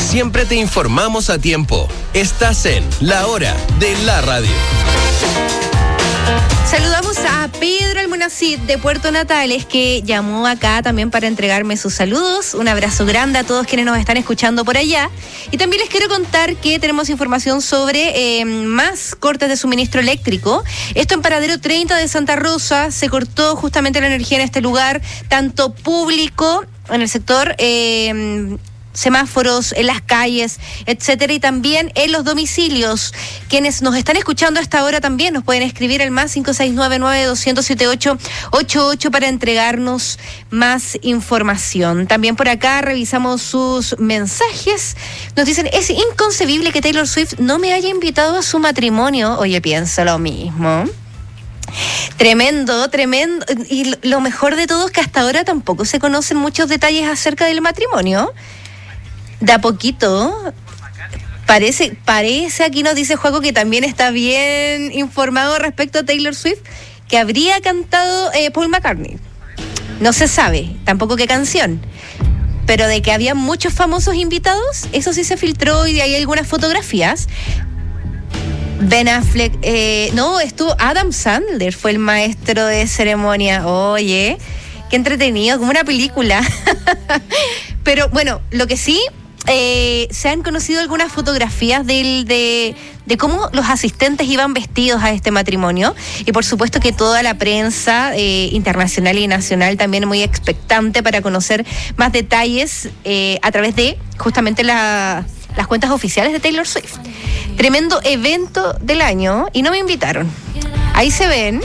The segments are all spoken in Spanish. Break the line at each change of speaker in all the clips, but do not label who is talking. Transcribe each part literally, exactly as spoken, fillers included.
siempre te informamos a tiempo. Estás en La Hora de la Radio.
Saludamos a Pedro Almonacid de Puerto Natales, que llamó acá también para entregarme sus saludos. Un abrazo grande a todos quienes nos están escuchando por allá. Y también les quiero contar que tenemos información sobre eh, más cortes de suministro eléctrico. Esto en Paradero treinta de Santa Rosa. Se cortó justamente la energía en este lugar, tanto público, en el sector Eh, semáforos, en las calles, etcétera, y también en los domicilios. Quienes nos están escuchando a esta hora también nos pueden escribir al más cinco seis nueve nueve dos cero siete ocho ocho ocho para entregarnos más información. También por acá revisamos sus mensajes. Nos dicen, es inconcebible que Taylor Swift no me haya invitado a su matrimonio. Oye, pienso lo mismo. Tremendo, tremendo. Y lo mejor de todo es que hasta ahora tampoco se conocen muchos detalles acerca del matrimonio. De a poquito, parece, parece, aquí nos dice Juaco que también está bien informado respecto a Taylor Swift, que habría cantado eh, Paul McCartney. No se sabe tampoco qué canción, pero de que había muchos famosos invitados, eso sí se filtró y hay algunas fotografías. Ben Affleck, eh, no, estuvo Adam Sandler, fue el maestro de ceremonia. Oye, qué entretenido, como una película. Pero bueno, lo que sí, eh, se han conocido algunas fotografías del, de, de cómo los asistentes iban vestidos a este matrimonio, y por supuesto que toda la prensa eh, internacional y nacional también muy expectante para conocer más detalles eh, a través de justamente la, las cuentas oficiales de Taylor Swift. Tremendo evento del año y no me invitaron. Ahí se ven.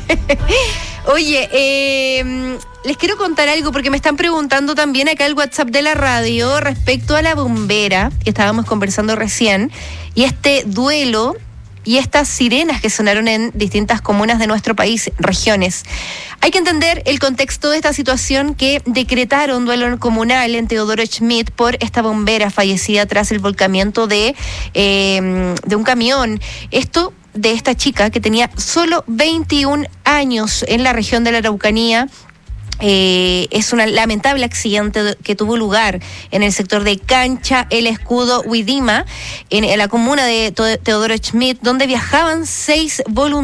Oye, eh, les quiero contar algo porque me están preguntando también acá el WhatsApp de la radio respecto a la bombera que estábamos conversando recién y este duelo y estas sirenas que sonaron en distintas comunas de nuestro país, regiones. Hay que entender el contexto de esta situación, que decretaron duelo comunal en Teodoro Schmidt por esta bombera fallecida tras el volcamiento de, eh, de un camión. Esto de esta chica que tenía solo veintiún años en la región de la Araucanía. Eh, es un lamentable accidente que tuvo lugar en el sector de Cancha El Escudo, Huidima, en, en la comuna de Teodoro Schmidt, donde viajaban seis voluntarios